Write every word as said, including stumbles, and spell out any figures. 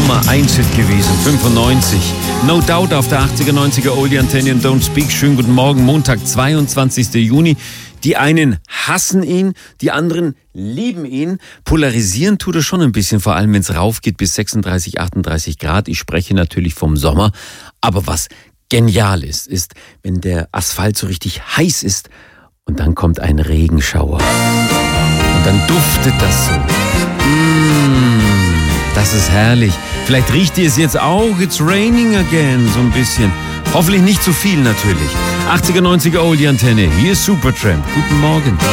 Nummer eins Hit gewesen, fünfundneunzig. No Doubt auf der achtziger, neunziger Oldie Antenne und Don't Speak. Schönen guten Morgen, Montag, zweiundzwanzigster Juni. Die einen hassen ihn, die anderen lieben ihn. Polarisieren tut er schon ein bisschen, vor allem wenn es raufgeht bis sechsunddreißig, achtunddreißig Grad. Ich spreche natürlich vom Sommer. Aber was genial ist, ist, wenn der Asphalt so richtig heiß ist und dann kommt ein Regenschauer. Und dann duftet das so. Mmh, das ist herrlich. Vielleicht riecht ihr es jetzt auch. It's raining again, so ein bisschen. Hoffentlich nicht zu viel natürlich. achtziger, neunziger Oldie Antenne. Hier ist Supertramp. Guten Morgen.